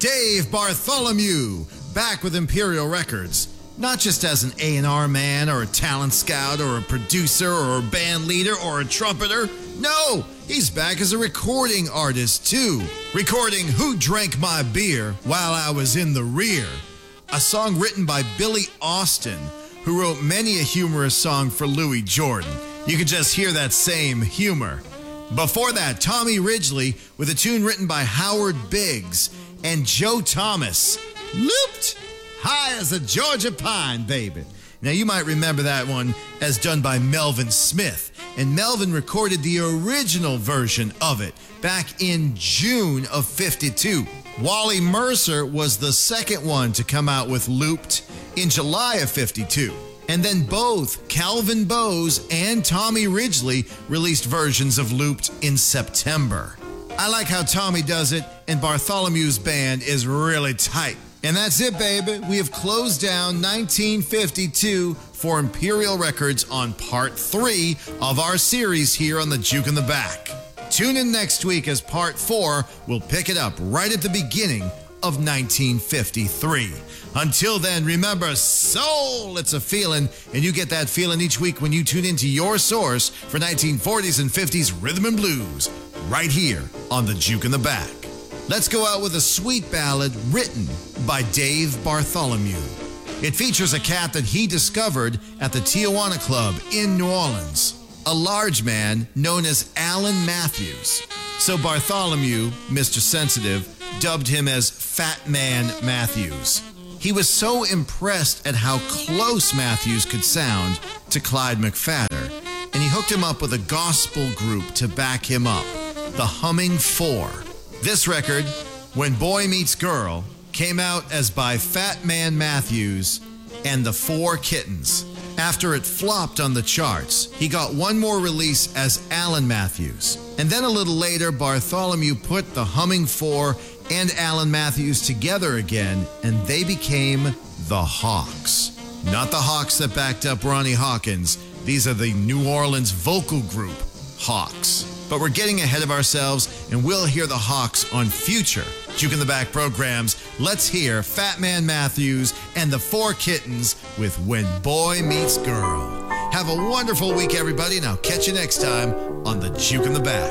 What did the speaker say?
Dave Bartholomew, back with Imperial Records. Not just as an A&R man or a talent scout or a producer or a band leader or a trumpeter. No, he's back as a recording artist too. Recording Who Drank My Beer While I Was in the Rear, a song written by Billy Austin, who wrote many a humorous song for Louis Jordan. You can just hear that same humor. Before that, Tommy Ridgely with a tune written by Howard Biggs and Joe Thomas, Looped High as a Georgia Pine, baby. Now, you might remember that one as done by Melvin Smith, and Melvin recorded the original version of it back in June of '52. Wally Mercer was the second one to come out with Looped in July of '52. And then both Calvin Bowes and Tommy Ridgely released versions of Looped in September. I like how Tommy does it, and Bartholomew's band is really tight. And that's it, baby. We have closed down 1952 for Imperial Records on Part 3 of our series here on the Juke in the Back. Tune in next week as Part 4 will pick it up right at the beginning of 1953. Until then, remember, soul, it's a feeling, and you get that feeling each week when you tune into your source for 1940s and 50s rhythm and blues, right here on the Juke in the Back. Let's go out with a sweet ballad written by Dave Bartholomew. It features a cat that he discovered at the Tijuana Club in New Orleans, a large man known as Alan Matthews. So Bartholomew, Mr. Sensitive, dubbed him as Fat Man Matthews. He was so impressed at how close Matthews could sound to Clyde McPhatter, and he hooked him up with a gospel group to back him up, the Humming Four. This record, When Boy Meets Girl, came out as by Fat Man Matthews and the Four Kittens. After it flopped on the charts, he got one more release as Alan Matthews. And then a little later, Bartholomew put the Humming Four and Alan Matthews together again, and they became the Hawks. Not the Hawks that backed up Ronnie Hawkins. These are the New Orleans vocal group, Hawks. But we're getting ahead of ourselves, and we'll hear the Hawks on future Juke in the Back programs. Let's hear Fat Man Matthews and the Four Kittens with When Boy Meets Girl. Have a wonderful week, everybody, and I'll catch you next time on the Juke in the Back.